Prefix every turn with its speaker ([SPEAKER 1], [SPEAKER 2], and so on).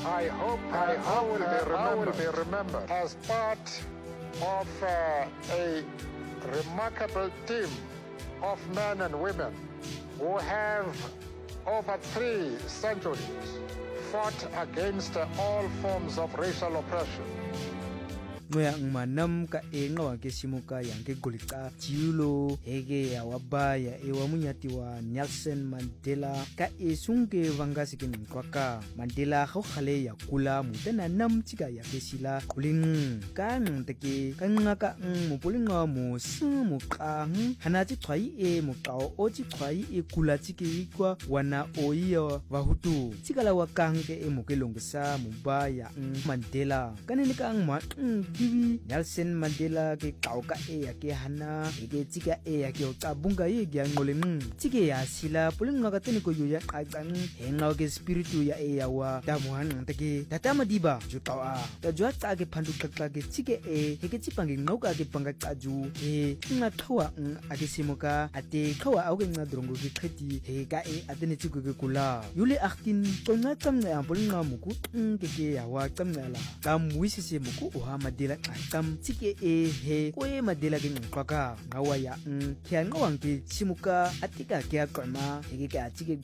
[SPEAKER 1] I hope I will be remembered as part of a remarkable team of men and women who have over 3 centuries fought against all forms of racial oppression.
[SPEAKER 2] Ngoya ngmanam ka enga ke simuka yang ke golika jiulo hege ya wabaya ewa munyati wa Nelson Mandela ka esunge vangasi ke mkwaka Mandela go khale ya kula mutena nam tsika ya ke sila kuling ka ngteke ka ngaka mopolinga mo simu ka hanati twai e mokao o tsi twai e kula tsike kwa wana oiya wa hutu tsikala wa kanke e mokelongsa mubaya Mandela kanene ka ngma Divi Nelson Mandela ke kauka e ya ke hana ke tsika e ya ke tsabunga ye ke ngoleng tsike ya sila pulinga ka tene ko yo ya qaqang henga ke spiritu ya e ya wa damuhan take tatama diba jutawa ta jwa tsa ke phandu qaqqa ke tsike e ke tsipange ngoka ke panga qaju e nga thawa a ke simoka ate thawa a ke ngadrongo ke khati he ka e atene tsiko ke kula yule 18 tsonga tsamne ya pulinga muku ke ya wa tsamnala ka muisise muku o ha Mandela qam tsike e he ko e Mandela ke ngqaka ngawa ya kya ngawang ke simuka atika ke aqama ke ka tsike